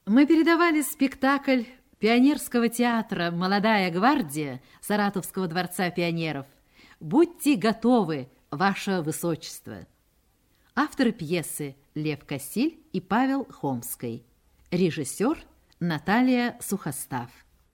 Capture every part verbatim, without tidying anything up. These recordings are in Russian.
Мы передавали спектакль пионерского театра «Молодая гвардия» Саратовского дворца пионеров. Будьте готовы, ваше высочество. Авторы пьесы Лев Кассиль и Павел Хомский. Режиссер Наталья Сухостав.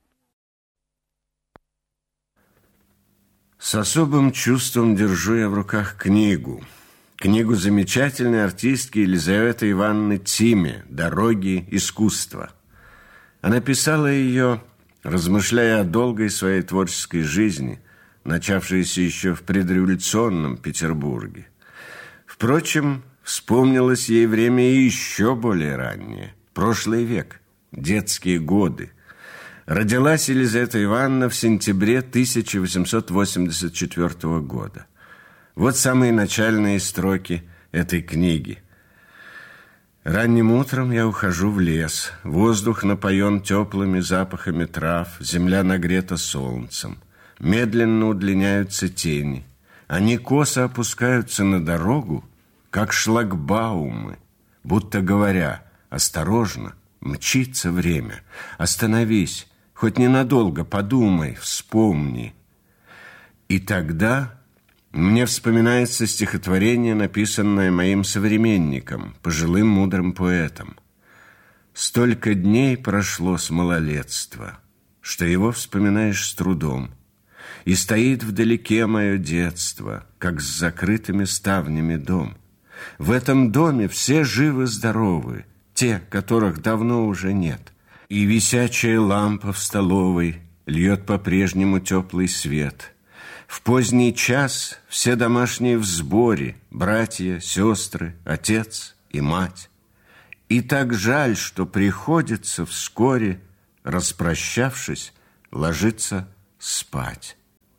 С особым чувством держу я в руках книгу. Книгу замечательной артистки Елизаветы Ивановны Тиме «Дороги искусства». Она писала ее, размышляя о долгой своей творческой жизни, начавшейся еще в предреволюционном Петербурге. Впрочем, вспомнилось ей время и еще более раннее, прошлый век, детские годы. Родилась Елизавета Ивановна в сентябре тысяча восемьсот восемьдесят четвёртого года. Вот самые начальные строки этой книги. «Ранним утром я ухожу в лес. Воздух напоен теплыми запахами трав, земля нагрета солнцем. Медленно удлиняются тени. Они косо опускаются на дорогу, как шлагбаумы, будто говоря: осторожно, мчится время. Остановись, хоть ненадолго подумай, вспомни». И тогда мне вспоминается стихотворение, написанное моим современником, пожилым мудрым поэтом. «Столько дней прошло с малолетства, что его вспоминаешь с трудом, и стоит вдалеке мое детство, как с закрытыми ставнями дом. В этом доме все живы-здоровы, те, которых давно уже нет, и висячая лампа в столовой льет по-прежнему теплый свет. В поздний час все домашние в сборе, братья, сестры, отец и мать. И так жаль, что приходится вскоре, распрощавшись, ложиться спать.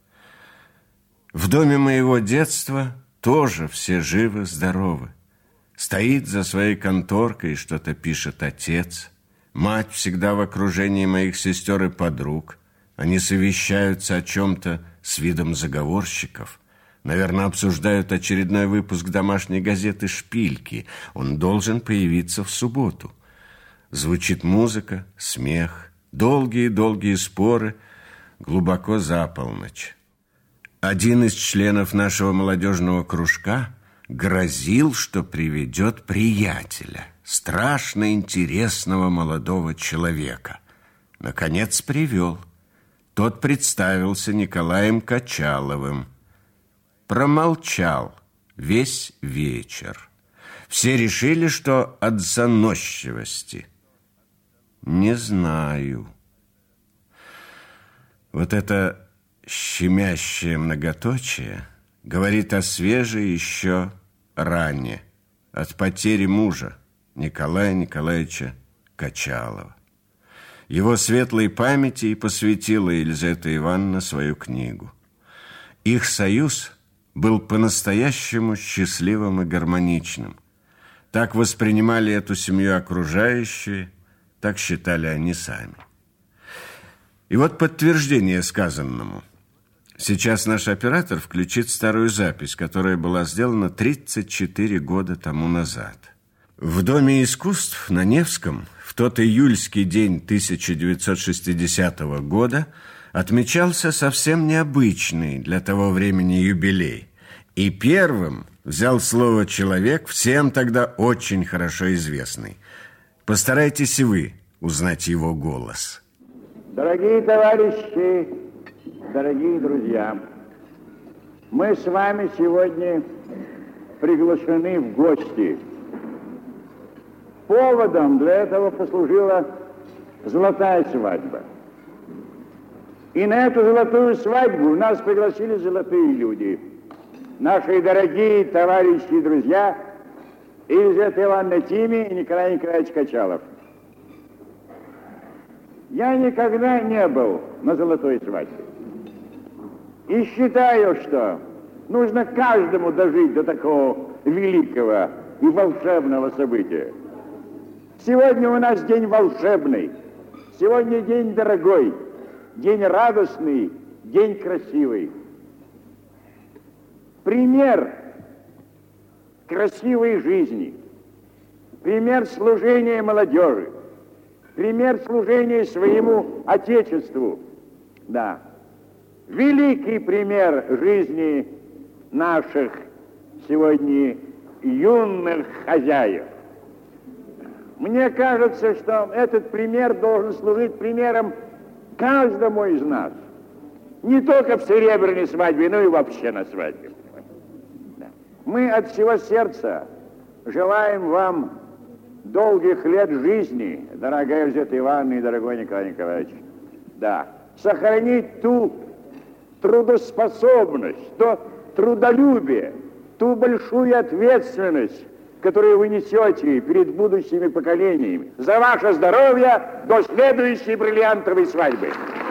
В доме моего детства тоже все живы-здоровы. Стоит за своей конторкой и что-то пишет отец. Мать всегда в окружении моих сестер и подруг. Они совещаются о чем-то с видом заговорщиков. Наверное, обсуждают очередной выпуск домашней газеты «Шпильки». Он должен появиться в субботу. Звучит музыка, смех, долгие-долгие споры, глубоко за полночь. Один из членов нашего молодежного кружка грозил, что приведет приятеля, страшно интересного молодого человека. Наконец привел. Тот представился Николаем Качаловым. Промолчал весь вечер. Все решили, что от заносчивости. Не знаю. Вот это щемящее многоточие говорит о свежей еще ране от потери мужа Николая Николаевича Качалова. Его светлой памяти и посвятила Елизавета Ивановна свою книгу. Их союз был по-настоящему счастливым и гармоничным. Так воспринимали эту семью окружающие, так считали они сами. И вот подтверждение сказанному. Сейчас наш оператор включит старую запись, которая была сделана тридцать четыре года тому назад. В Доме искусств на Невском в тот июльский день тысяча девятьсот шестидесятого года отмечался совсем необычный для того времени юбилей. И первым взял слово человек, всем тогда очень хорошо известный. Постарайтесь и вы узнать его голос. Дорогие товарищи, дорогие друзья, мы с вами сегодня приглашены в гости. Поводом для этого послужила золотая свадьба. И на эту золотую свадьбу нас пригласили золотые люди. Наши дорогие товарищи и друзья Елизавета Ивановна Тиме и Николай Николаевич Качалов. Я никогда не был на золотой свадьбе. И считаю, что нужно каждому дожить до такого великого и волшебного события. Сегодня у нас день волшебный, сегодня день дорогой, день радостный, день красивый. Пример красивой жизни, пример служения молодежи, пример служения своему Отечеству. Да, великий пример жизни наших сегодня юных хозяев. Мне кажется, что этот пример должен служить примером каждому из нас. Не только в серебряной свадьбе, но и вообще на свадьбе. Мы от всего сердца желаем вам долгих лет жизни, дорогая Елизавета Ивановна и дорогой Николай Николаевич. Да, сохранить ту трудоспособность, то трудолюбие, ту большую ответственность, которую вы несете перед будущими поколениями. За ваше здоровье до следующей бриллиантовой свадьбы.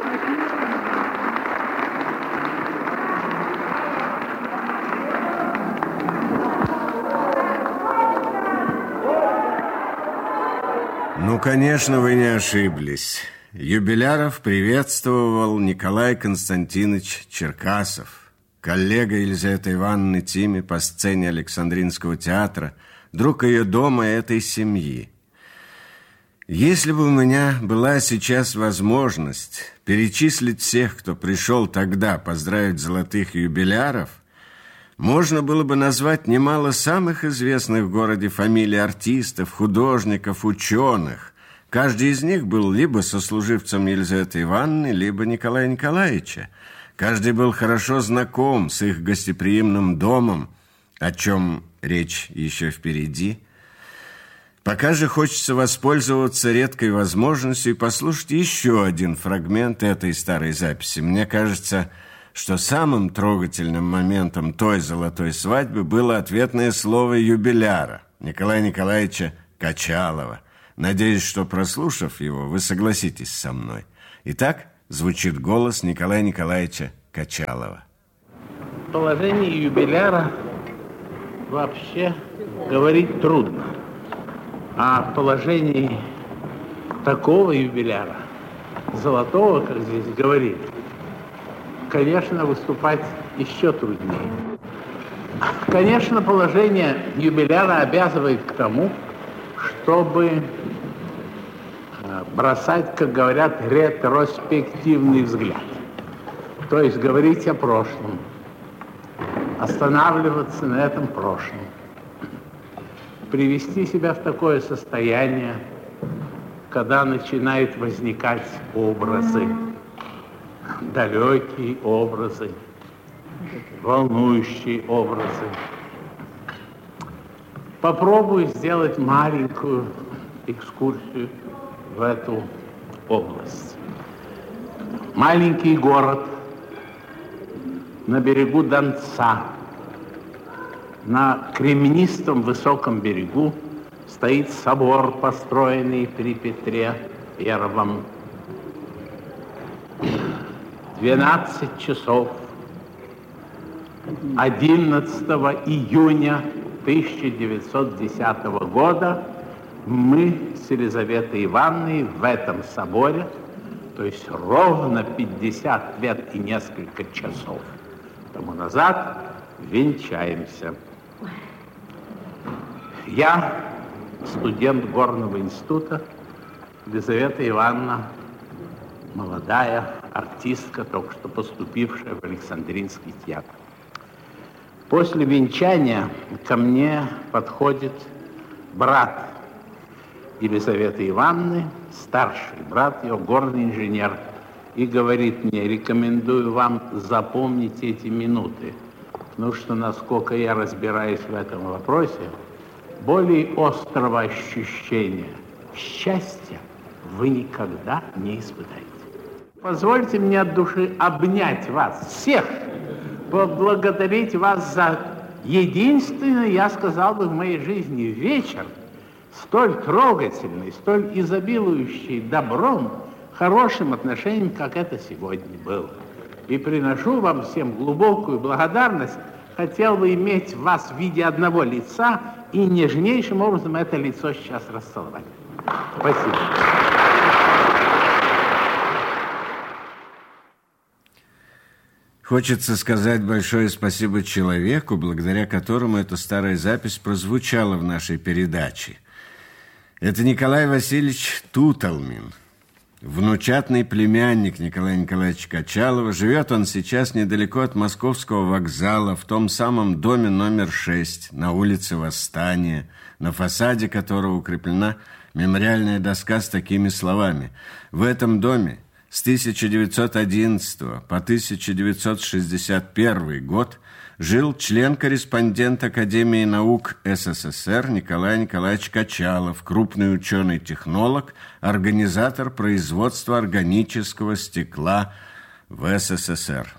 Ну, конечно, вы не ошиблись. Юбиляров приветствовал Николай Константинович Черкасов, коллега Елизаветы Ивановны Тиме по сцене Александринского театра, друг ее дома и этой семьи. Если бы у меня была сейчас возможность перечислить всех, кто пришел тогда поздравить золотых юбиляров, можно было бы назвать немало самых известных в городе фамилий артистов, художников, ученых. Каждый из них был либо сослуживцем Елизаветы Ивановны, либо Николая Николаевича. Каждый был хорошо знаком с их гостеприимным домом, о чем речь еще впереди. Пока же хочется воспользоваться редкой возможностью и послушать еще один фрагмент этой старой записи. Мне кажется, что самым трогательным моментом той золотой свадьбы было ответное слово юбиляра Николая Николаевича Качалова. Надеюсь, что, прослушав его, вы согласитесь со мной. Итак, звучит голос Николая Николаевича Качалова. Положение юбиляра вообще говорить трудно. А в положении такого юбиляра, золотого, как здесь говорили, конечно, выступать еще труднее. Конечно, положение юбиляра обязывает к тому, чтобы бросать, как говорят, ретроспективный взгляд. То есть говорить о прошлом, останавливаться на этом прошлом, привести себя в такое состояние, когда начинают возникать образы, далекие образы, волнующие образы. Попробую сделать маленькую экскурсию в эту область. Маленький город на берегу Донца. На кременистом высоком берегу стоит собор, построенный при Петре Первом. двенадцать часов одиннадцатого июня тысяча девятьсот десятого года мы с Елизаветой Ивановной в этом соборе, то есть ровно пятьдесят лет и несколько часов тому назад, венчаемся. Я студент Горного института, Елизавета Ивановна молодая артистка, только что поступившая в Александринский театр. После венчания ко мне подходит брат Елизаветы Ивановны, старший брат, ее горный инженер, и говорит мне: рекомендую вам запомнить эти минуты, потому что, насколько я разбираюсь в этом вопросе, более острого ощущения счастья вы никогда не испытаете. Позвольте мне от души обнять вас всех, поблагодарить вас за единственный, я сказал бы, в моей жизни вечер, столь трогательный, столь изобилующий добром, хорошим отношением, как это сегодня было. И приношу вам всем глубокую благодарность. Хотел бы иметь вас в виде одного лица и нежнейшим образом это лицо сейчас расцеловать. Спасибо. Хочется сказать большое спасибо человеку, благодаря которому эта старая запись прозвучала в нашей передаче. Это Николай Васильевич Тутолмин, внучатный племянник Николая Николаевича Качалова. Живет он сейчас недалеко от Московского вокзала, в том самом доме номер шесть, на улице Восстания, на фасаде которого укреплена мемориальная доска с такими словами: «В этом доме с тысяча девятьсот одиннадцатого по тысяча девятьсот шестьдесят первый год жил член-корреспондент Академии наук СССР Николай Николаевич Качалов, крупный ученый-технолог, организатор производства органического стекла в СССР».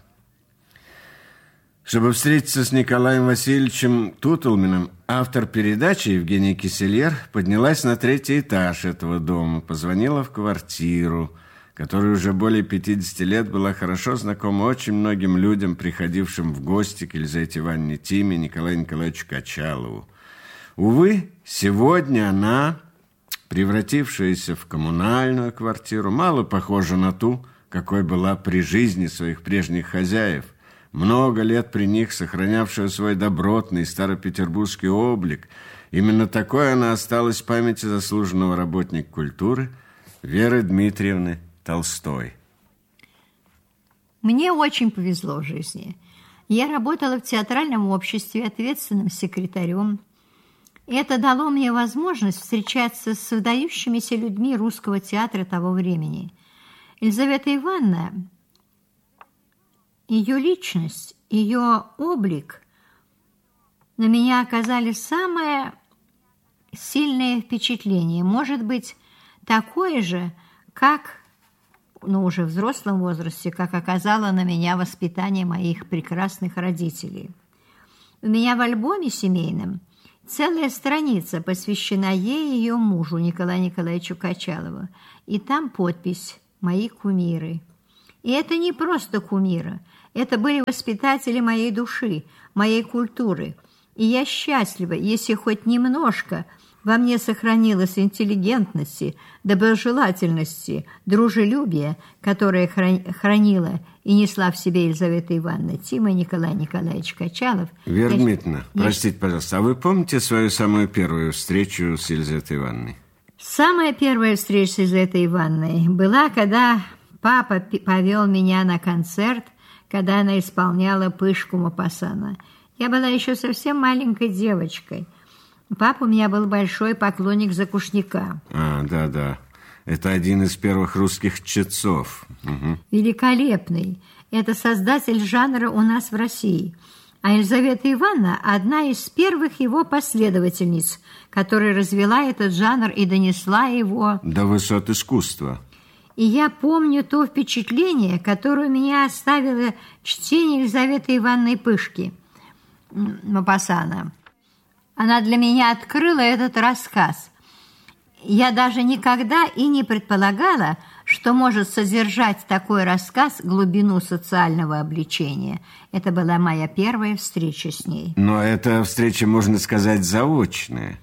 Чтобы встретиться с Николаем Васильевичем Тутолминым, автор передачи Евгения Кисельер поднялась на третий этаж этого дома, позвонила в квартиру, которая уже более пятидесяти лет была хорошо знакома очень многим людям, приходившим в гости к Елизавете Ивановне Тиме, Николаю Николаевичу Качалову. Увы, сегодня она, превратившаяся в коммунальную квартиру, мало похожа на ту, какой была при жизни своих прежних хозяев, много лет при них сохранявшая свой добротный старопетербургский облик. Именно такой она осталась в памяти заслуженного работника культуры Веры Дмитриевны Толстой. Мне очень повезло в жизни. Я работала в театральном обществе ответственным секретарем. Это дало мне возможность встречаться с выдающимися людьми русского театра того времени. Елизавета Ивановна, ее личность, ее облик на меня оказали самое сильное впечатление. Может быть, такое же, как, ну, уже в взрослом возрасте, как оказало на меня воспитание моих прекрасных родителей. У меня в альбоме семейном целая страница посвящена ей и ее мужу Николаю Николаевичу Качалову. И там подпись «Мои кумиры». И это не просто кумиры, это были воспитатели моей души, моей культуры. И я счастлива, если хоть немножко во мне сохранилось интеллигентности, доброжелательности, дружелюбия, которое хранила и несла в себе Елизавета Ивановна Тима и Николай Николаевич Качалов. Вера я... Дмитриевна, я... простите, пожалуйста, а вы помните свою самую первую встречу с Елизаветой Ивановной? Самая первая встреча с Елизаветой Ивановной была, когда папа повел меня на концерт, когда она исполняла «Пышку Мопассана». Я была еще совсем маленькой девочкой. Папа у меня был большой поклонник Закушняка. А, да-да. Это один из первых русских чтецов. Угу. Великолепный. Это создатель жанра у нас в России. А Елизавета Ивановна – одна из первых его последовательниц, которая развела этот жанр и донесла его до высот искусства. И я помню то впечатление, которое у меня оставило чтение Елизаветы Ивановны Пышки Мопассана. Она для меня открыла этот рассказ. Я даже никогда и не предполагала, что может содержать такой рассказ глубину социального обличения. Это была моя первая встреча с ней. Но эта встреча, можно сказать, заочная.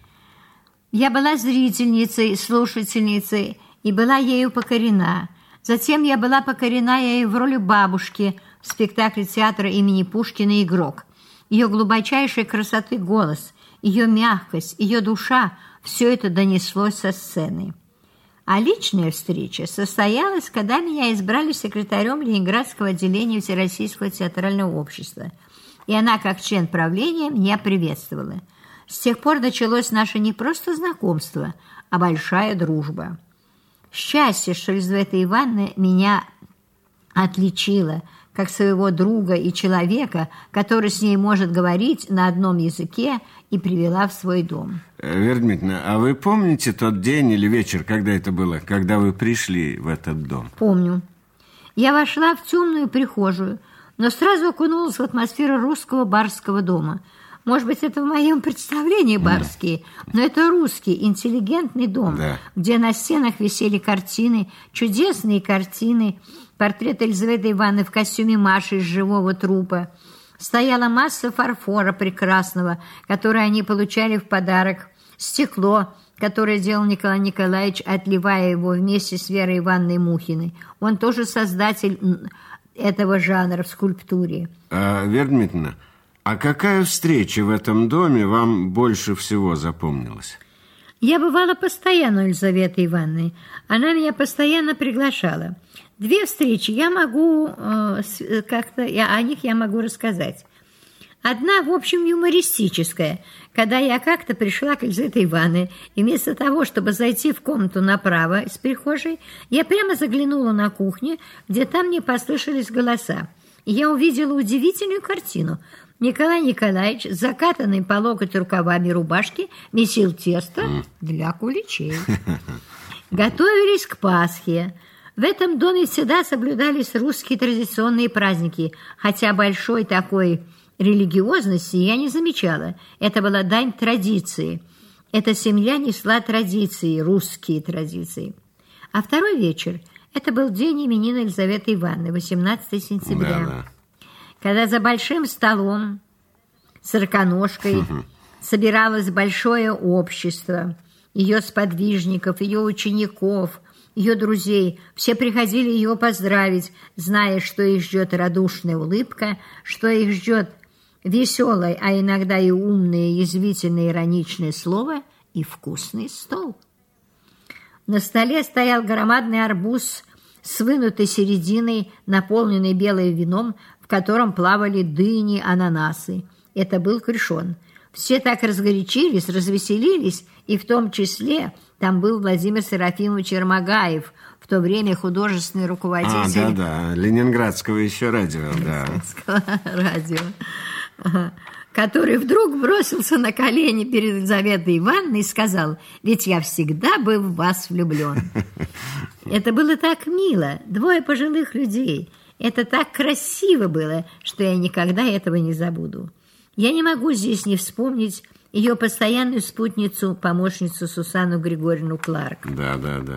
Я была зрительницей, слушательницей и была ею покорена. Затем я была покорена ею в роли бабушки в спектакле театра имени Пушкина «Игрок». Ее глубочайшей красоты голос, ее мягкость, ее душа – все это донеслось со сцены. А личная встреча состоялась, когда меня избрали секретарем Ленинградского отделения Всероссийского театрального общества. И она, как член правления, меня приветствовала. С тех пор началось наше не просто знакомство, а большая дружба. Счастье, что Елизавета Ивановна меня отличила как своего друга и человека, который с ней может говорить на одном языке, и привела в свой дом. Вера Дмитриевна, а вы помните тот день или вечер, когда это было, когда вы пришли в этот дом? Помню. Я вошла в темную прихожую, но сразу окунулась в атмосферу русского барского дома. Может быть, это в моем представлении барские, но это русский, интеллигентный дом, да, где на стенах висели картины, чудесные картины, портрет Елизаветы Ивановны в костюме Маши из живого трупа. Стояла масса фарфора прекрасного, который они получали в подарок, стекло, которое делал Николай Николаевич, отливая его вместе с Верой Ивановной Мухиной. Он тоже создатель этого жанра в скульптуре. А, Вера Дмитриевна, а какая встреча в этом доме вам больше всего запомнилась? Я бывала постоянно у Елизаветы Ивановны. Она меня постоянно приглашала. Две встречи я могу э, как-то, я, о них я могу рассказать. Одна, в общем, юмористическая, когда я как-то пришла к Елизавете Ивановне, и вместо того, чтобы зайти в комнату направо из прихожей, я прямо заглянула на кухню, где там мне послышались голоса. И я увидела удивительную картину. Николай Николаевич, закатанный по локоть рукавами рубашки, месил тесто для куличей. Готовились к Пасхе. В этом доме всегда соблюдались русские традиционные праздники, хотя большой такой религиозности я не замечала. Это была дань традиции. Эта семья несла традиции, русские традиции. А второй вечер – это был день именин Елизаветы Ивановны, восемнадцатое сентября. Да, да. Когда за большим столом, сороконожкой, собиралось большое общество, ее сподвижников, ее учеников, ее друзей. Все приходили ее поздравить, зная, что их ждет радушная улыбка, что их ждет веселое, а иногда и умное, язвительное, ироничное слово и вкусный стол. На столе стоял громадный арбуз с вынутой серединой, наполненный белым вином, в котором плавали дыни, ананасы. Это был крышон. Все так разгорячились, развеселились, и в том числе там был Владимир Серафимович Ермогаев, в то время художественный руководитель... А, да-да, Ленинградского еще радио, да. Ленинградского радио. Который вдруг бросился на колени перед Елизаветой Ивановной и сказал: «Ведь я всегда был в вас влюблен». Это было так мило, двое пожилых людей. Это так красиво было, что я никогда этого не забуду. Я не могу здесь не вспомнить ее постоянную спутницу, помощницу Сусанну Григорьевну Кларк. Да, да, да.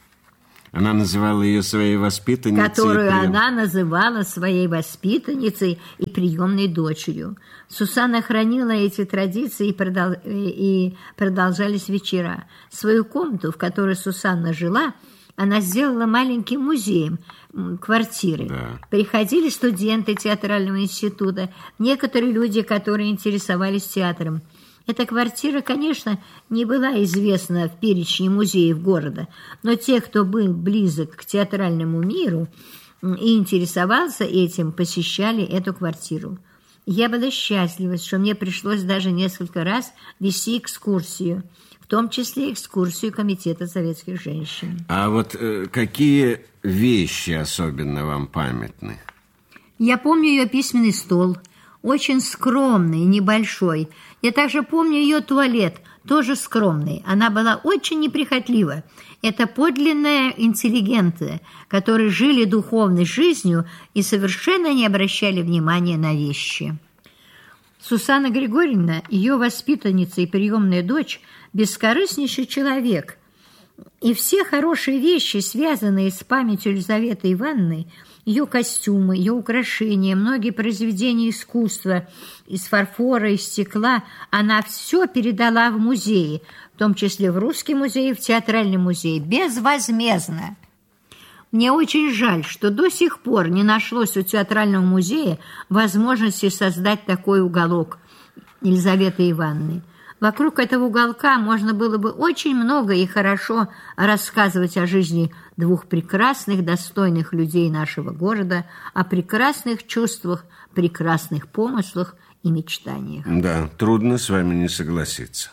Она называла ее своей воспитанницей. Которую прием... она называла своей воспитанницей и приемной дочерью. Сусанна хранила эти традиции, и, продол... и продолжались вечера. Свою комнату, в которой Сусанна жила, она сделала маленьким музеем квартиры. Да. Приходили студенты театрального института, некоторые люди, которые интересовались театром. Эта квартира, конечно, не была известна в перечне музеев города, но те, кто был близок к театральному миру и интересовался этим, посещали эту квартиру. Я была счастлива, что мне пришлось даже несколько раз вести экскурсию, в том числе экскурсию Комитета советских женщин. А вот э, какие вещи особенно вам памятны? Я помню ее письменный стол, очень скромный, небольшой. Я также помню ее туалет, тоже скромный. Она была очень неприхотлива. Это подлинная интеллигенция, которые жили духовной жизнью и совершенно не обращали внимания на вещи. Сусанна Григорьевна, ее воспитанница и приемная дочь, бескорыстнейший человек. И все хорошие вещи, связанные с памятью Елизаветы Ивановны, ее костюмы, ее украшения, многие произведения искусства из фарфора, из стекла, она все передала в музеи, в том числе в Русский музей и в Театральный музей, безвозмездно. Мне очень жаль, что до сих пор не нашлось у Театрального музея возможности создать такой уголок Елизаветы Ивановны. Вокруг этого уголка можно было бы очень много и хорошо рассказывать о жизни двух прекрасных, достойных людей нашего города, о прекрасных чувствах, прекрасных помыслах и мечтаниях. Да, трудно с вами не согласиться.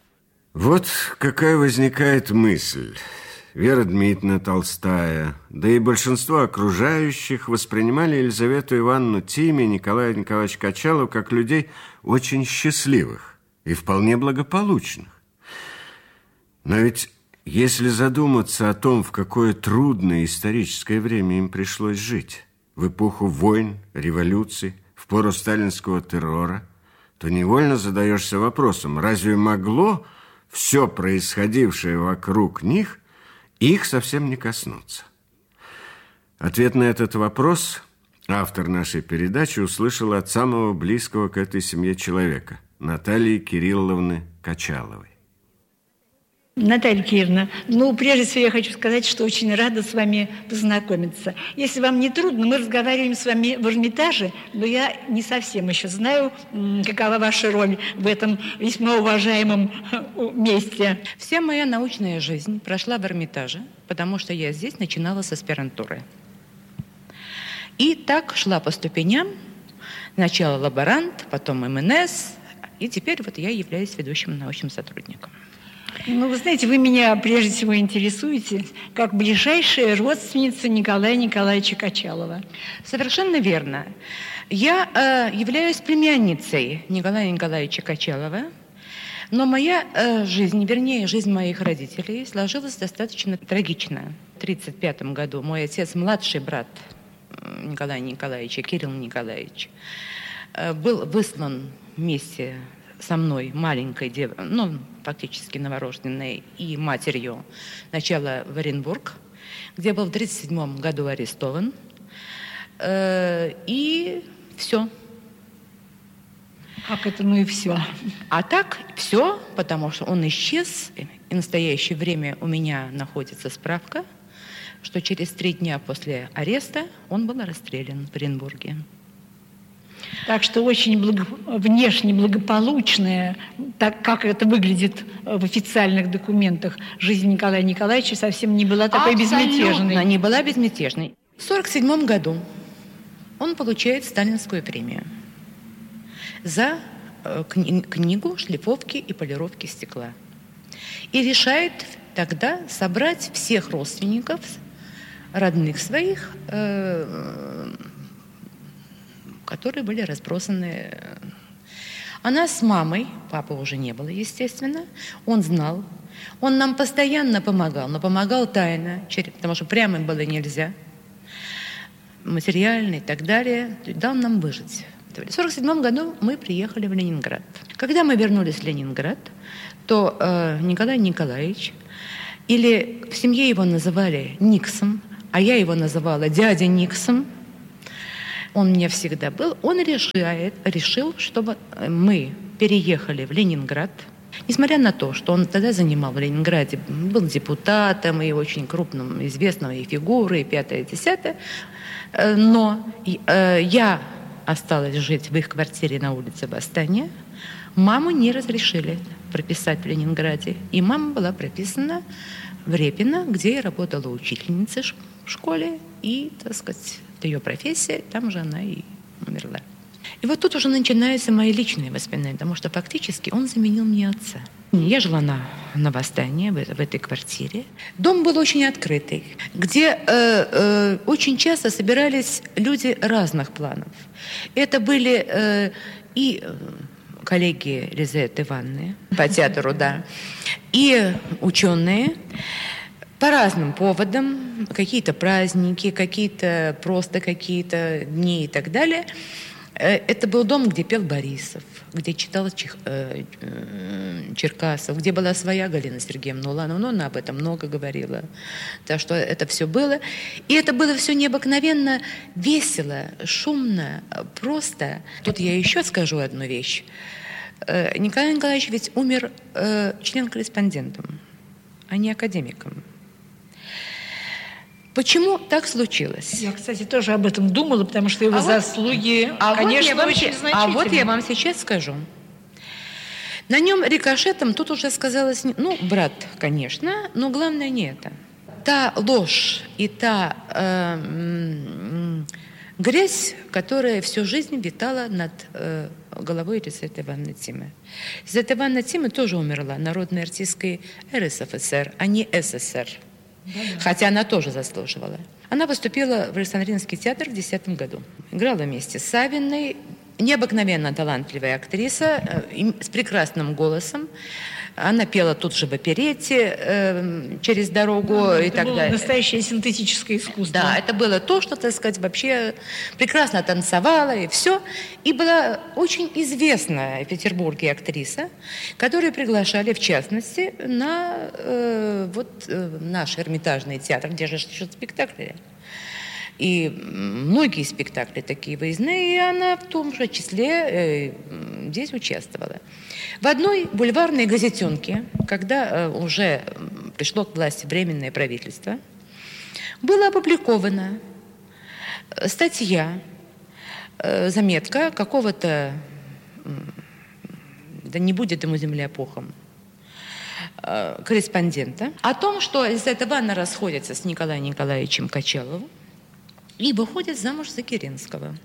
Вот какая возникает мысль. Вера Дмитриевна Толстая, да и большинство окружающих воспринимали Елизавету Ивановну Тиме и Николая Николаевича Качалова как людей очень счастливых и вполне благополучных. Но ведь если задуматься о том, в какое трудное историческое время им пришлось жить, в эпоху войн, революций, в пору сталинского террора, то невольно задаешься вопросом, разве могло все происходившее вокруг них их совсем не коснуться? Ответ на этот вопрос автор нашей передачи услышал от самого близкого к этой семье человека, Натальи Кирилловны Качаловой. Наталья Кирилловна, ну, прежде всего я хочу сказать, что очень рада с вами познакомиться. Если вам не трудно, мы разговариваем с вами в Эрмитаже, но я не совсем еще знаю, какова ваша роль в этом весьма уважаемом месте. Вся моя научная жизнь прошла в Эрмитаже, потому что я здесь начинала с аспирантуры. И так шла по ступеням. Сначала лаборант, потом эм эн эс, и теперь вот я являюсь ведущим научным сотрудником. Ну, вы знаете, вы меня прежде всего интересуете как ближайшая родственница Николая Николаевича Качалова. Совершенно верно. Я э, являюсь племянницей Николая Николаевича Качалова, но моя э, жизнь, вернее, жизнь моих родителей сложилась достаточно трагично. В тысяча девятьсот тридцать пятом году мой отец, младший брат Николая Николаевича, Кирилл Николаевич, э, был выслан вместе со мной, маленькой девой, ну, фактически новорожденной, и матерью, сначала в Оренбург, где был в тридцать седьмом году арестован. Э, и все. Как это, ну и все? А так все, потому что он исчез. И в настоящее время у меня находится справка, что через три дня после ареста он был расстрелян в Оренбурге. Так что очень благо... внешне благополучная, так как это выглядит в официальных документах, жизнь Николая Николаевича совсем не была такой Абсолютно безмятежной. не была безмятежной. В сорок седьмом году он получает сталинскую премию за кни- книгу шлифовки и полировки стекла. И решает тогда собрать всех родственников, родных своих, э- которые были разбросаны. Она с мамой, папы уже не было, естественно, он знал. Он нам постоянно помогал, но помогал тайно, потому что прямо было нельзя, материально и так далее. Дал нам выжить. В сорок седьмом году мы приехали в Ленинград. Когда мы вернулись в Ленинград, то э, Николай Николаевич, или в семье его называли Никсом, а я его называла дядя Никсом, он мне всегда был, он решает, решил, чтобы мы переехали в Ленинград. Несмотря на то, что он тогда занимал в Ленинграде, был депутатом и очень крупным, известным и фигурой, и пятое, и десятое, но э, я осталась жить в их квартире на улице Восстания. Маму не разрешили прописать в Ленинграде, и мама была прописана в Репино, где я работала учительницей в школе, и, так сказать, ее профессия, там же она и умерла. И вот тут уже начинаются мои личные воспоминания, потому что фактически он заменил мне отца. Я жила на, на Восстании, в, в этой квартире. Дом был очень открытый, где э, э, очень часто собирались люди разных планов. Это были э, и коллеги Лизаветы Ивановны по театру, да, и ученые, по разным поводам, какие-то праздники, какие-то просто какие-то дни и так далее. Это был дом, где пел Борисов, где читал Чех, э, Черкасов, где была своя Галина Сергеевна Уланова, но она об этом много говорила. Так что это все было. И это было все необыкновенно весело, шумно, просто. Тут я еще скажу одну вещь. Николай Николаевич ведь умер э, член-корреспондентом, а не академиком. Почему так случилось? Я, кстати, тоже об этом думала, потому что его а заслуги, вот, а конечно, вот очень вам, значительны. А вот я вам сейчас скажу. На нем рикошетом тут уже сказалось, ну, брат, конечно, но главное не это. Та ложь и та э, м- грязь, которая всю жизнь витала над э, головой Лизаветы Ивановны Тимы. Лизавета Ивановна Тима тоже умерла народной артисткой эр эс эф эс эр, а не эс эс эр. Да-да. Хотя она тоже заслуживала. Она поступила в Александринский театр в десятом году. Играла вместе с Савиной. Необыкновенно талантливая актриса с прекрасным голосом. Она пела тут же в оперете э, «Через дорогу» да, и так далее. Это было настоящее синтетическое искусство. Да, это было то, что, так сказать, вообще прекрасно танцевала и все. И была очень известная в Петербурге актриса, которую приглашали, в частности, на э, вот, э, наш Эрмитажный театр, где же еще спектакли. И многие спектакли такие выездные, и она в том же числе э, здесь участвовала. В одной бульварной газетенке, когда уже пришло к власти Временное правительство, была опубликована статья, заметка какого-то, да не будет ему земля пухом, корреспондента о том, что Елизавета Ивановна расходится с Николаем Николаевичем Качаловым и выходит замуж за Керенского.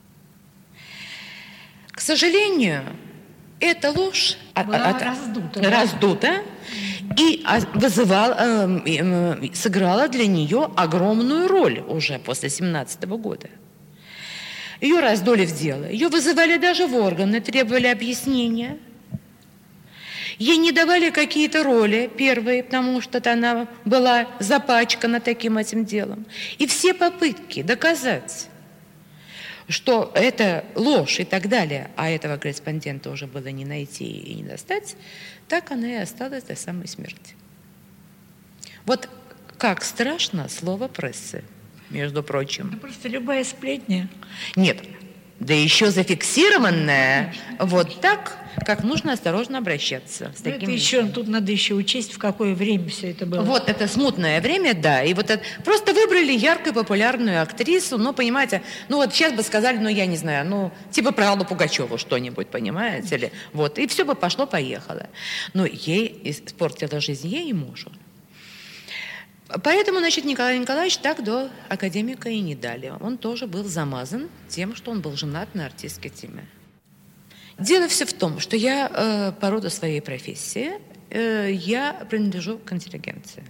К сожалению, эта ложь была от, раздута, раздута и вызывала, сыграла для нее огромную роль уже после семнадцатого года. Ее раздули в дело, ее вызывали даже в органы, требовали объяснения. Ей не давали какие-то роли первые, потому что она была запачкана таким этим делом. И все попытки доказать, что это ложь и так далее, а этого корреспондента уже было не найти и не достать, так она и осталась до самой смерти. Вот как страшно слово прессы, между прочим. Да просто любая сплетня. Нет, да еще зафиксированная вот так, как нужно осторожно обращаться. С таким это еще, тут надо еще учесть, в какое время все это было. Вот это смутное время, да. И вот это, просто выбрали яркую, популярную актрису, ну, понимаете, ну, вот сейчас бы сказали, ну, я не знаю, ну, типа про Аллу Пугачеву что-нибудь, понимаете ли? Вот, и все бы пошло-поехало. Но ей испортила жизнь ей и мужу. Поэтому, значит, Николай Николаевич так до академика и не дали. Он тоже был замазан тем, что он был женат на артистке Тиме. Дело все в том, что я э, по роду своей профессии, э, я принадлежу к интеллигенции.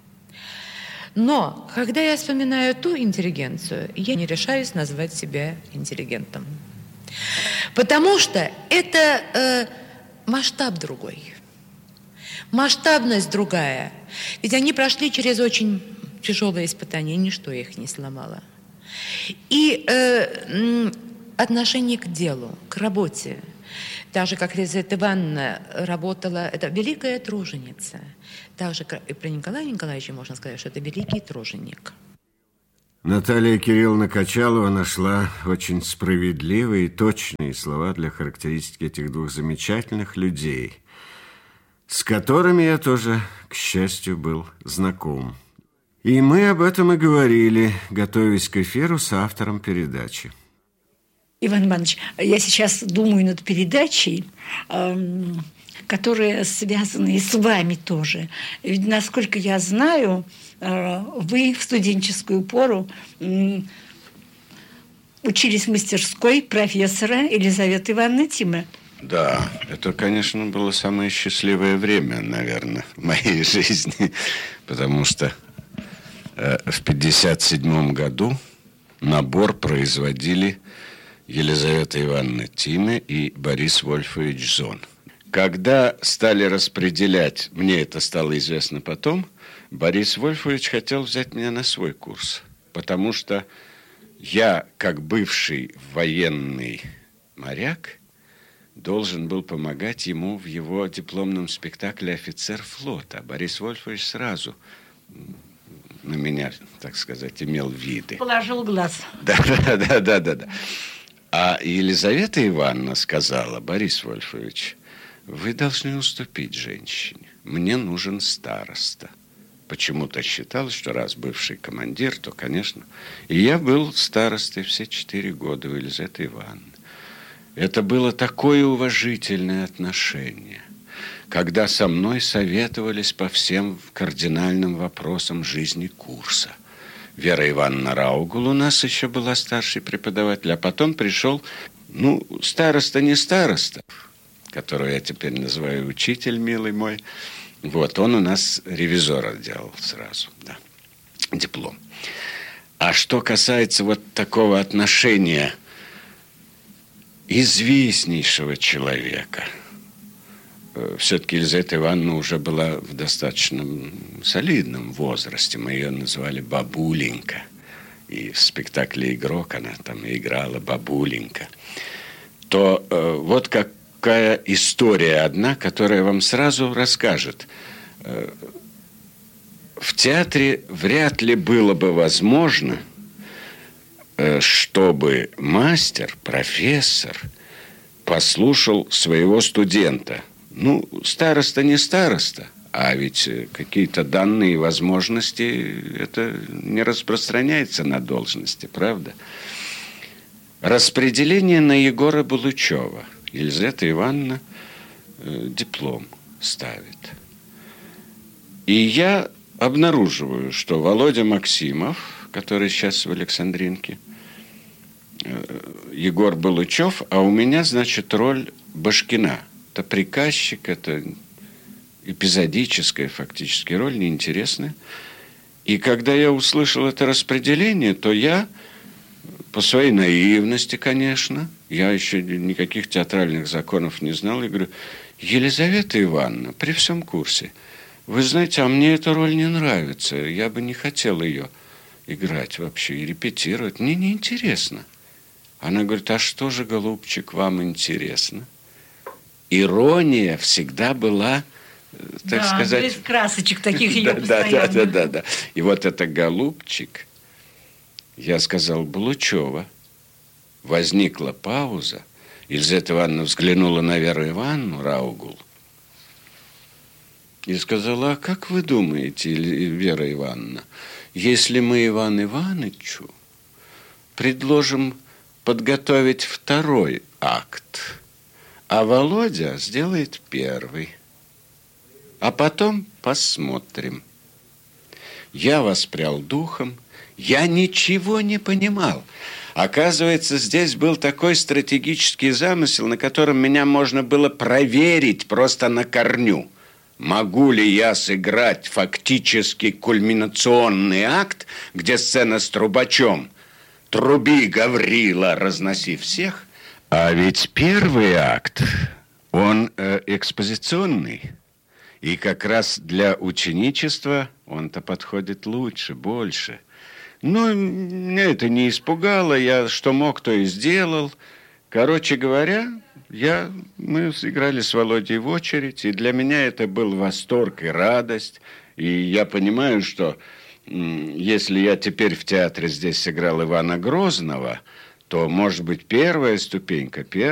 Но, когда я вспоминаю ту интеллигенцию, я не решаюсь назвать себя интеллигентом. Потому что это э, масштаб другой. Масштабность другая. Ведь они прошли через очень тяжелые испытания, ничто их не сломало. И э, отношение к делу, к работе. Так же, как Елизавета Ивановна работала, это великая труженица. Так же, как и про Николая Николаевича можно сказать, что это великий труженик. Наталья Кирилловна Качалова нашла очень справедливые и точные слова для характеристики этих двух замечательных людей, с которыми я тоже, к счастью, был знаком. И мы об этом и говорили, готовясь к эфиру с автором передачи. Иван Иванович, я сейчас думаю над передачей, эм, которые связаны и с вами тоже. Ведь, насколько я знаю, э, вы в студенческую пору э, учились в мастерской профессора Елизаветы Ивановны Тиме. Да, это, конечно, было самое счастливое время, наверное, в моей жизни, потому что э, в пятьдесят седьмом году набор производили Елизавета Ивановна Тиме и Борис Вольфович Зон. Когда стали распределять, мне это стало известно потом, Борис Вольфович хотел взять меня на свой курс, потому что я, как бывший военный моряк, должен был помогать ему в его дипломном спектакле «Офицер флота». Борис Вольфович сразу на меня, так сказать, имел виды. Положил глаз. Да, да, да, да, да, да. А Елизавета Ивановна сказала: Борис Вольфович, вы должны уступить женщине. Мне нужен староста. Почему-то считалось, что раз бывший командир, то, конечно. И я был старостой все четыре года у Елизаветы Ивановны. Это было такое уважительное отношение, когда со мной советовались по всем кардинальным вопросам жизни курса. Вера Ивановна Раугул у нас еще была старший преподаватель, а потом пришел, ну, староста не староста, которого я теперь называю учитель, милый мой. Вот, он у нас ревизора делал сразу, да, диплом. А что касается вот такого отношения известнейшего человека, все-таки Елизавета Ивановна уже была в достаточно солидном возрасте. Мы ее называли бабуленька. И в спектакле «Игрок» она там играла бабуленька. То э, вот какая история одна, которая вам сразу расскажет. Э, в театре вряд ли было бы возможно, э, чтобы мастер, профессор послушал своего студента. Ну, староста не староста, а ведь какие-то данные возможности, это не распространяется на должности, правда? Распределение на Егора Булычева. Елизавета Ивановна э, диплом ставит. И я обнаруживаю, что Володя Максимов, который сейчас в Александринке, э, Егор Булычев, а у меня, значит, роль Башкина. Это приказчик, это эпизодическая фактически роль, неинтересная. И когда я услышал это распределение, то я, по своей наивности, конечно, я еще никаких театральных законов не знал, и говорю: Елизавета Ивановна, при всем курсе, вы знаете, а мне эта роль не нравится, я бы не хотел ее играть вообще и репетировать, мне неинтересно. Она говорит: а что же, голубчик, вам интересно? Ирония всегда была, так да, сказать... без красочек таких ее да, постоянно. Да, да, да, да. И вот это голубчик, я сказал: Булычева. Возникла пауза. Елизавета Ивановна взглянула на Веру Ивановну Раугул и сказала: а как вы думаете, Вера Ивановна, если мы Ивану Ивановичу предложим подготовить второй акт, а Володя сделает первый, а потом посмотрим. Я воспрял духом, я ничего не понимал. Оказывается, здесь был такой стратегический замысел, на котором меня можно было проверить просто на корню. Могу ли я сыграть фактически кульминационный акт, где сцена с трубачом «Труби, Гаврила, разноси всех». А ведь первый акт, он э, экспозиционный. И как раз для ученичества он-то подходит лучше, больше. Но меня это не испугало, я что мог, то и сделал. Короче говоря, я, мы сыграли с Володей в очередь, и для меня это был восторг и радость. И я понимаю, что если я теперь в театре здесь сыграл Ивана Грозного, то, может быть, первая ступенька, первая...